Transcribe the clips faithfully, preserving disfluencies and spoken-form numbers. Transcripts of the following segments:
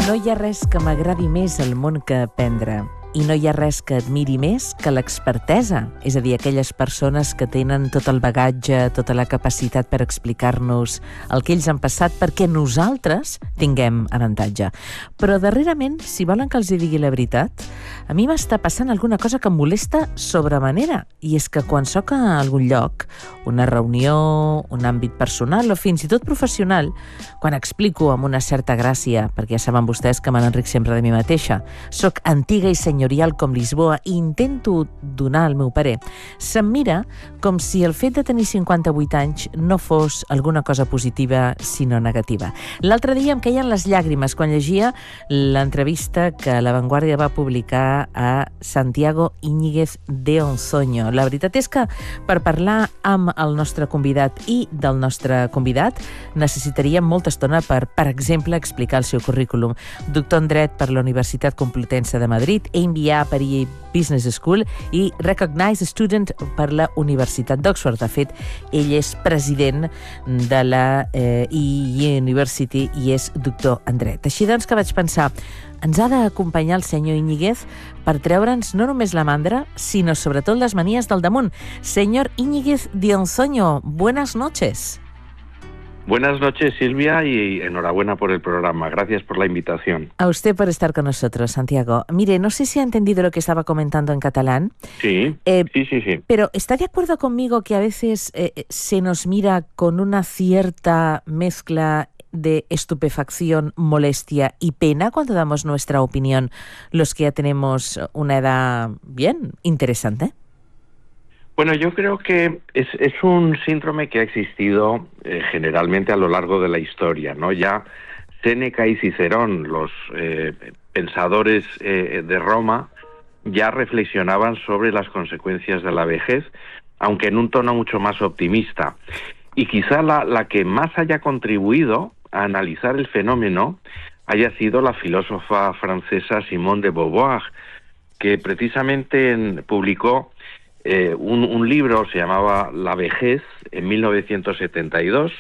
No hi ha res que m'agradi més al món que aprendre. I no hi ha res que admiri més que l'expertesa, és a dir, aquelles persones que tenen tot el bagatge, tota la capacitat per explicar-nos el que ells han passat perquè nosaltres tinguem avantatge. Però darrerament, si volen que els hi digui la veritat, a mi m'està passant alguna cosa que em molesta sobremanera, i és que quan soc a algun lloc, una reunió, un àmbit personal o fins i tot professional, quan explico amb una certa gràcia, perquè ja saben vostès que me n'enric sempre de mi mateixa, soc antiga i senyorial com Lisboa i intento donar el meu parer, se'm mira com si el fet de tenir cinquanta-vuit anys no fos alguna cosa positiva, sinó negativa. L'altre dia em queien les llàgrimes quan llegia l'entrevista que La Vanguardia va publicar a Santiago Íñiguez de Onzoño. La veritat és que per parlar amb el nostre convidat i del nostre convidat necessitaríem molta estona per, per exemple, explicar el seu currículum. Doctor en Dret per la Universitat Complutense de Madrid, M B A per I A Business School i Recognized Student per la Universitat d'Oxford. De fet, ell és president de la eh, I A University i és doctor en Dret. Així doncs que vaig pensar, ens ha d'acompanyar el senyor Íñiguez per treure'ns no només la mandra, sinó sobretot les manies del damunt. Señor Íñiguez de Onzoño, buenas noches. Buenas noches, Silvia, y enhorabuena por el programa. Gracias por la invitación. A usted por estar con nosotros, Santiago. Mire, no sé si ha entendido lo que estaba comentando en catalán. Sí, eh, sí, sí, sí. Pero ¿está de acuerdo conmigo que a veces eh, se nos mira con una cierta mezcla de estupefacción, molestia y pena cuando damos nuestra opinión los que ya tenemos una edad bien interesante? Bueno, yo creo que es, es un síndrome que ha existido eh, generalmente a lo largo de la historia, ¿no? Ya Séneca y Cicerón, los eh, pensadores eh, de Roma, ya reflexionaban sobre las consecuencias de la vejez, aunque en un tono mucho más optimista. Y quizá la, la que más haya contribuido a analizar el fenómeno haya sido la filósofa francesa Simone de Beauvoir, que precisamente en, publicó Eh, un, un libro, se llamaba La vejez, en mil novecientos setenta y dos.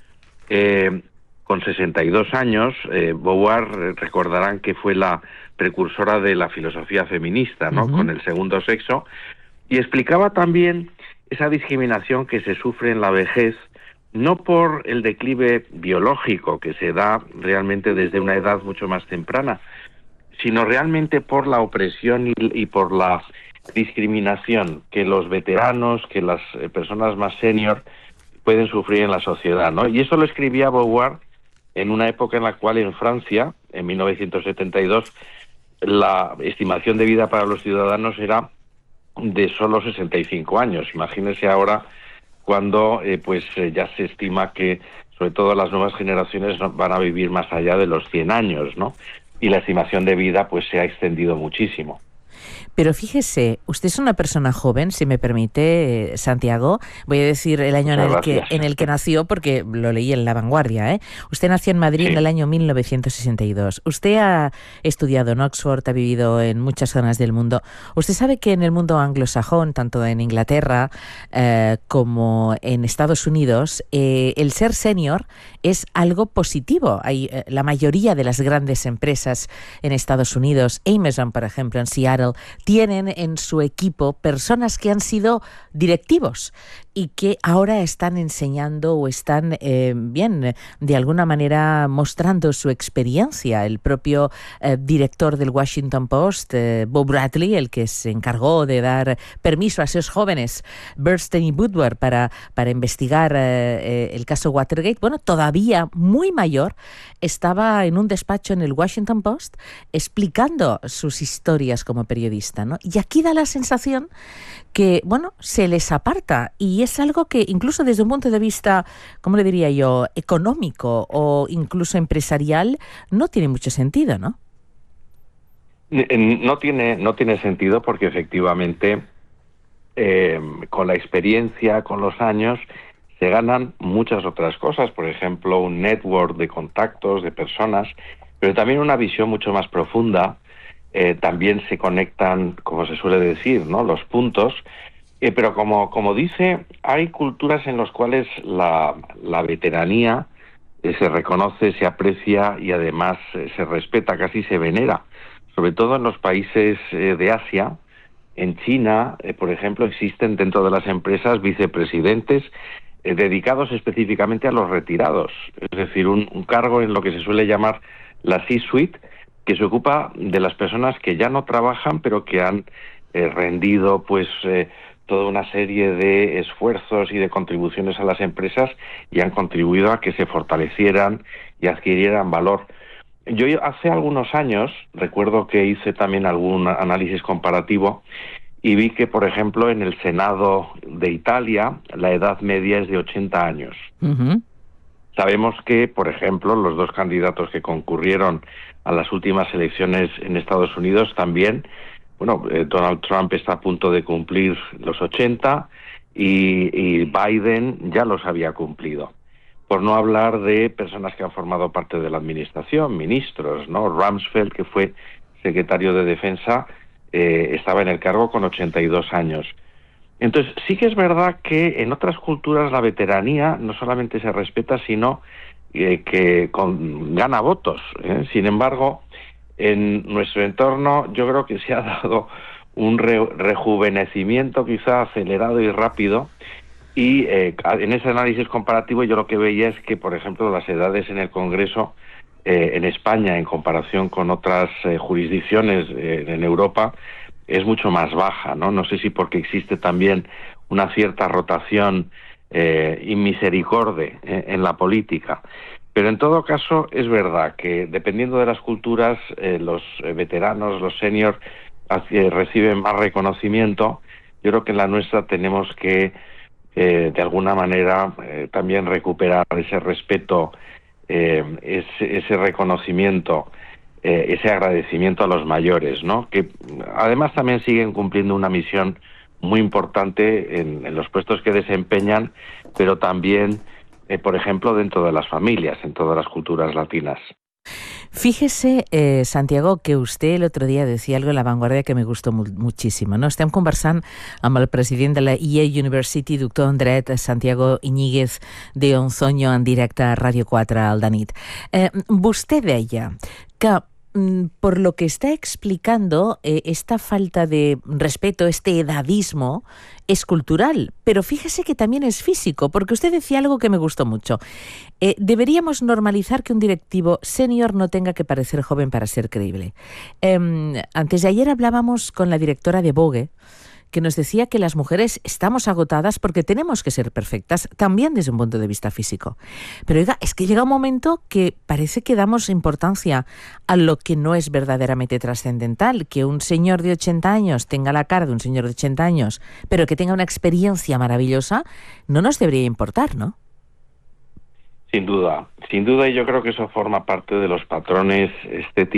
Eh, con sesenta y dos años, eh, Beauvoir, eh, recordarán que fue la precursora de la filosofía feminista, ¿no? Uh-huh. Con el segundo sexo, y explicaba también esa discriminación que se sufre en la vejez, no por el declive biológico que se da realmente desde una edad mucho más temprana, sino realmente por la opresión y, y por la discriminación que los veteranos, que las eh, personas más senior pueden sufrir en la sociedad, ¿no? Y eso lo escribía Beauvoir en una época en la cual en Francia, en mil novecientos setenta y dos, la estimación de vida para los ciudadanos era de solo sesenta y cinco años. Imagínense ahora cuando eh, pues eh, ya se estima que sobre todo las nuevas generaciones van a vivir más allá de los cien años, ¿no? Y la estimación de vida pues se ha extendido muchísimo. Pero fíjese, usted es una persona joven, si me permite, Santiago. Voy a decir el año en el, que, en el que nació, porque lo leí en La Vanguardia, ¿eh? Usted nació en Madrid, sí, en el año mil novecientos sesenta y dos. Usted ha estudiado en Oxford, ha vivido en muchas zonas del mundo. Usted sabe que en el mundo anglosajón, tanto en Inglaterra eh, como en Estados Unidos, eh, el ser senior es algo positivo. Hay, eh, la mayoría de las grandes empresas en Estados Unidos, Amazon, por ejemplo, en Seattle, tienen en su equipo personas que han sido directivos y que ahora están enseñando o están, eh, bien, de alguna manera mostrando su experiencia. El propio eh, director del Washington Post, eh, Bob Bradley, el que se encargó de dar permiso a esos jóvenes, Bernstein y Woodward, para, para investigar eh, eh, el caso Watergate, bueno, todavía muy mayor, estaba en un despacho en el Washington Post explicando sus historias como periodista, ¿no? Y aquí da la sensación que, bueno, se les aparta, y es algo que incluso desde un punto de vista, ¿cómo le diría yo?, económico o incluso empresarial, no tiene mucho sentido, ¿no? No tiene, no tiene sentido porque efectivamente eh, con la experiencia, con los años, se ganan muchas otras cosas, por ejemplo, un network de contactos, de personas, pero también una visión mucho más profunda. Eh, también se conectan, como se suele decir, ¿no?, los puntos, eh, pero como, como dice, hay culturas en las cuales la, la veteranía eh, se reconoce, se aprecia y además eh, se respeta, casi se venera. Sobre todo en los países eh, de Asia. En China, eh, por ejemplo, existen dentro de las empresas vicepresidentes eh, dedicados específicamente a los retirados, es decir, un, un cargo en lo que se suele llamar la C-suite, que se ocupa de las personas que ya no trabajan, pero que han eh, rendido pues eh, toda una serie de esfuerzos y de contribuciones a las empresas y han contribuido a que se fortalecieran y adquirieran valor. Yo hace algunos años recuerdo que hice también algún análisis comparativo y vi que, por ejemplo, en el Senado de Italia la edad media es de ochenta años. Uh-huh. Sabemos que, por ejemplo, los dos candidatos que concurrieron a las últimas elecciones en Estados Unidos también, bueno, eh, Donald Trump está a punto de cumplir los ochenta y, y Biden ya los había cumplido. Por no hablar de personas que han formado parte de la administración, ministros, ¿no? Rumsfeld, que fue secretario de Defensa, eh, estaba en el cargo con ochenta y dos años. Entonces, sí que es verdad que en otras culturas la veteranía no solamente se respeta, sino eh, que con, gana votos, ¿eh? Sin embargo, en nuestro entorno yo creo que se ha dado un re, rejuvenecimiento quizá acelerado y rápido. Y eh, en ese análisis comparativo yo lo que veía es que, por ejemplo, las edades en el Congreso eh, en España, en comparación con otras eh, jurisdicciones eh, en Europa, es mucho más baja, ¿no? No sé si porque existe también una cierta rotación eh, y misericordia eh, en la política. Pero en todo caso es verdad que dependiendo de las culturas, eh, los veteranos, los seniors, eh, reciben más reconocimiento. Yo creo que en la nuestra tenemos que Eh, de alguna manera eh, también recuperar ese respeto, eh, ese, ese reconocimiento, eh, ese agradecimiento a los mayores, ¿no? Que además también siguen cumpliendo una misión muy importante en, en los puestos que desempeñan, pero también, eh, por ejemplo, dentro de las familias, en todas las culturas latinas. Fíjese, eh, Santiago, que usted el otro dia decía algo en La Vanguardia que me gustó mu muchísimo. No? Estem conversant amb el president de la E A University, doctor en dret, Santiago Iñiguez de Onzoño, en directe a Ràdio quatre al de nit. Eh, vostè deia que por lo que está explicando, eh, esta falta de respeto, este edadismo, es cultural, pero fíjese que también es físico, porque usted decía algo que me gustó mucho. Eh, deberíamos normalizar que un directivo senior no tenga que parecer joven para ser creíble. Eh, antes de ayer hablábamos con la directora de Vogue, que nos decía que las mujeres estamos agotadas porque tenemos que ser perfectas, también desde un punto de vista físico. Pero oiga, es que llega un momento que parece que damos importancia a lo que no es verdaderamente trascendental, que un señor de ochenta años tenga la cara de un señor de ochenta años, pero que tenga una experiencia maravillosa, no nos debería importar, ¿no? Sin duda, sin duda, y yo creo que eso forma parte de los patrones estéticos